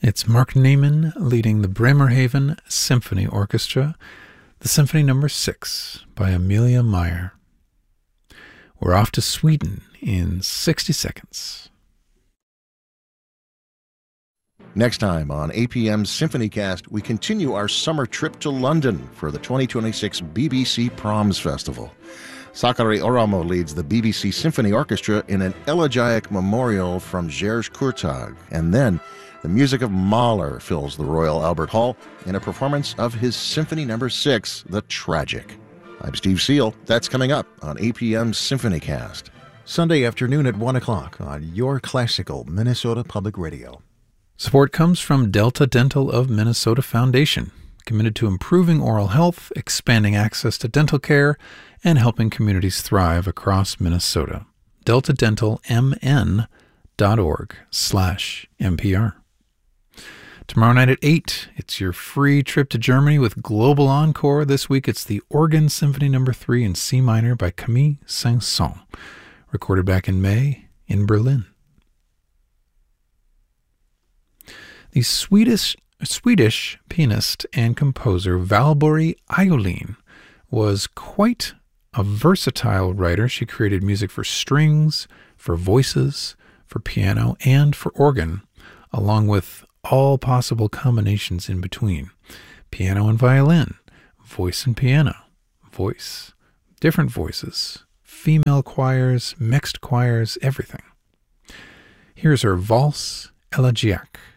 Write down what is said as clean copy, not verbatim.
It's Mark Naiman leading the Bremerhaven Symphony Orchestra, the Symphony No. 6 by Amelia Meyer. We're off to Sweden in 60 seconds. Next time on APM's SymphonyCast, we continue our summer trip to London for the 2026 BBC Proms Festival. Sakari Oramo leads the BBC Symphony Orchestra in an elegiac memorial from Gers Kurtag. And then the music of Mahler fills the Royal Albert Hall in a performance of his Symphony No. 6, The Tragic. I'm Steve Seal. That's coming up on APM's SymphonyCast. Sunday afternoon at 1 o'clock on your classical Minnesota Public Radio. Support comes from Delta Dental of Minnesota Foundation, committed to improving oral health, expanding access to dental care, and helping communities thrive across Minnesota. DeltaDentalMN.org/NPR. Tomorrow night at 8, it's your free trip to Germany with Global Encore. This week it's the Organ Symphony No. 3 in C minor by Camille Saint-Saëns, recorded back in May in Berlin. The Swedish pianist and composer Valborg Iolin was quite a versatile writer. She created music for strings, for voices, for piano, and for organ, along with all possible combinations in between. Piano and violin, voice and piano, voice, different voices, female choirs, mixed choirs, everything. Here's her Valse Elegiaque.